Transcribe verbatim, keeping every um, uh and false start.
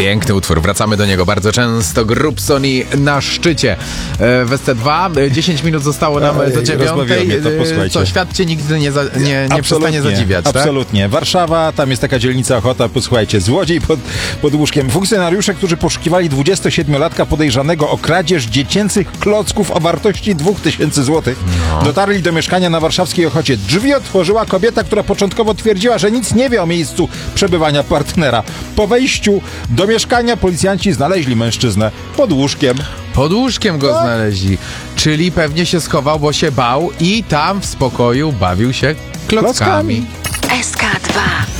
Piękny utwór, wracamy do niego bardzo często. Grubsoni na szczycie. W S C dwa dziesięć minut zostało nam Ej, do dziewiątej. mnie to, posłuchajcie. Co, świat cię nigdy nie, za, nie, nie przestanie zadziwiać, tak? Absolutnie. Warszawa, tam jest taka dzielnica Ochota, posłuchajcie, złodziej pod, pod łóżkiem. Funkcjonariusze, którzy poszukiwali dwudziestosiedmiolatka podejrzanego o kradzież dziecięcych klocków o wartości dwóch tysięcy złotych, no. dotarli do mieszkania na warszawskiej Ochocie. Drzwi otworzyła kobieta, która początkowo twierdziła, że nic nie wie o miejscu przebywania partnera. Po wejściu do mieszkania policjanci znaleźli mężczyznę pod łóżkiem. Pod łóżkiem go znaleźli. Czyli pewnie się schował, bo się bał i tam w spokoju bawił się klockami. klockami. S K dwa.